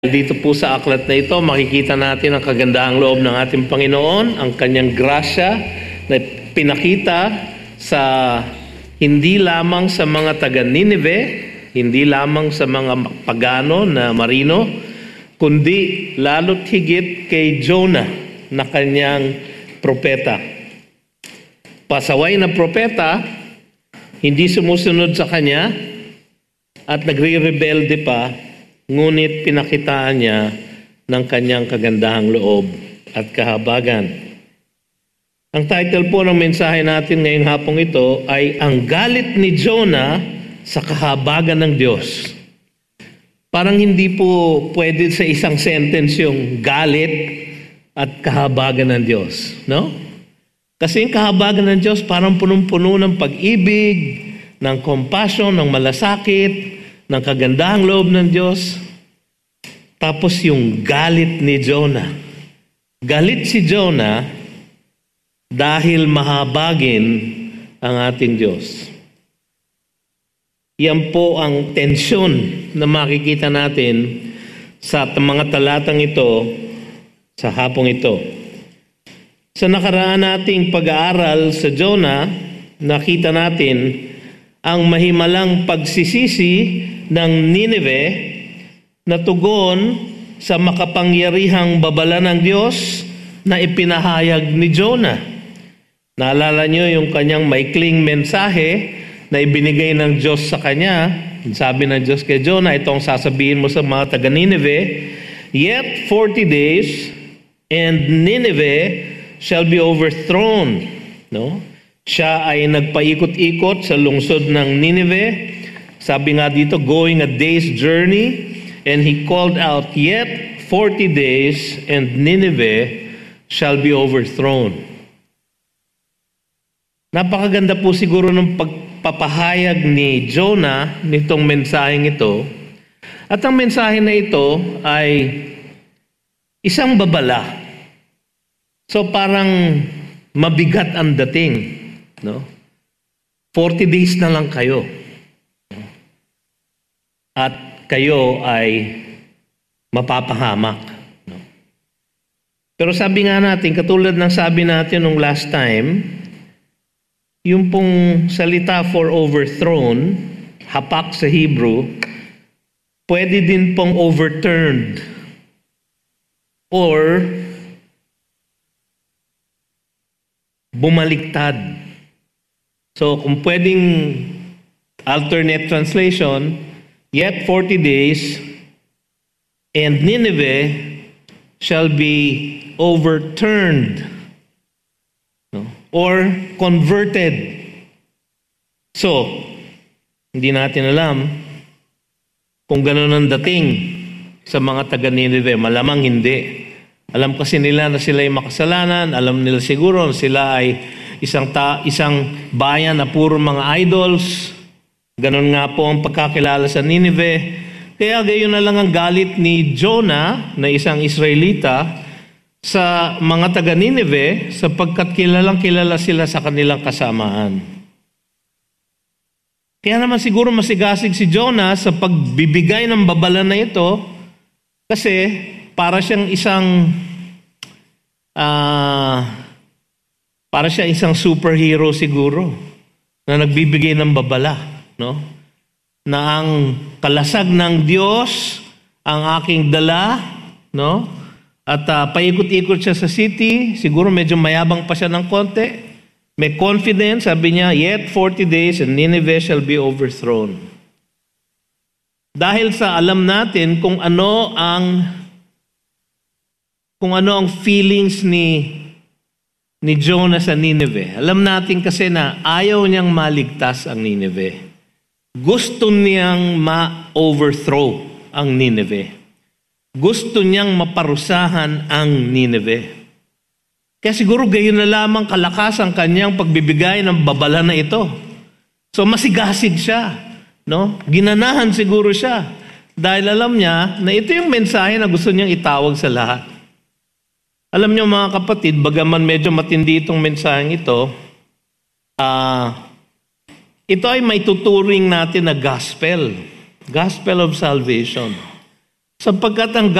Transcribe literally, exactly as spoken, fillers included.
Dito po sa aklat na ito, makikita natin ang kagandahang loob ng ating Panginoon, ang kanyang grasya na pinakita sa hindi lamang sa mga taga Nineveh, hindi lamang sa mga pagano na marino, kundi lalo't higit kay Jonah na kanyang propeta. Pasaway na propeta, hindi sumusunod sa kanya at nagre-rebelde pa, ngunit pinakitaan niya ng kanyang kagandahang loob at kahabagan. Ang title po ng mensahe natin ngayong hapong ito ay Ang Galit ni Jonah sa Kahabagan ng Diyos. Parang hindi po pwede sa isang sentence yung galit at kahabagan ng Diyos, no? Kasi yung kahabagan ng Diyos parang punong-puno ng pag-ibig, ng compassion, ng malasakit, ng kagandahang loob ng Diyos. Tapos yung galit ni Jonah. Galit si Jonah dahil mahabagin ang ating Diyos. Yan po ang tensyon na makikita natin sa mga talatang ito sa hapong ito. Sa nakaraan nating pag-aaral sa Jonah, nakita natin ang mahimalang pagsisisi ng Nineveh na tugon sa makapangyarihang babala ng Diyos na ipinahayag ni Jonah. Naalala niyo yung kanyang maikling mensahe na ibinigay ng Diyos sa kanya. Sabi ng Diyos kay Jonah, itong sasabihin mo sa mga taga Nineveh, "Yet forty days and Nineveh shall be overthrown." No? Siya ay nagpaikot-ikot sa lungsod ng Nineveh. Sabi nga dito, going a day's journey, and he called out, "Yet forty days, and Nineveh shall be overthrown." Napakaganda po siguro ng pagpapahayag ni Jonah nitong mensaheng ito. At ang mensahe na ito ay isang babala. So parang mabigat ang dating. No? forty days na lang kayo. At kayo ay mapapahamak. No? Pero sabi nga natin, katulad ng sabi natin nung last time, yung pong salita for overthrown, hapak sa Hebrew, pwede din pong overturned or bumaliktad. So kung pwedeng alternate translation, yet forty days, and Nineveh shall be overturned, no? Or converted. So, hindi natin alam kung gano'n ang dating sa mga taga Nineveh. Malamang hindi. Alam kasi nila na sila ay makasalanan. Alam nila siguro na sila ay isang, ta- isang bayan na puro mga idols. Ganon nga po ang pagkakilala sa Nineveh. Kaya gayon na lang ang galit ni Jonah na isang Israelita sa mga taga Nineveh sapagkat kilalang kilala sila sa kanilang kasamaan. Kaya naman siguro masigasig si Jonah sa pagbibigay ng babala na ito kasi para siyang isang uh, para siya isang superhero siguro na nagbibigay ng babala. No? Na ang kalasag ng Diyos ang aking dala, no? At uh, paikot-ikot siya sa city, siguro medyo mayabang pa siya ng konti. May confidence, sabi niya, "Yet forty days and Nineveh shall be overthrown." Dahil sa alam natin kung ano ang kung ano ang feelings ni ni Jonah sa Nineveh. Alam natin kasi na ayaw niyang maligtas ang Nineveh. Gusto niyang ma-overthrow ang Nineveh. Gusto niyang maparusahan ang Nineveh. Kaya siguro gayon na lamang kalakas ang kanyang pagbibigay ng babala na ito. So masigasig siya. No? Ginanahan siguro siya. Dahil alam niya na ito yung mensahe na gusto niyang itawag sa lahat. Alam niyo mga kapatid, bagaman medyo matindi itong mensaheng ito, ah... Uh, ito ay may tuturing natin na gospel. Gospel of salvation. sapagkat ang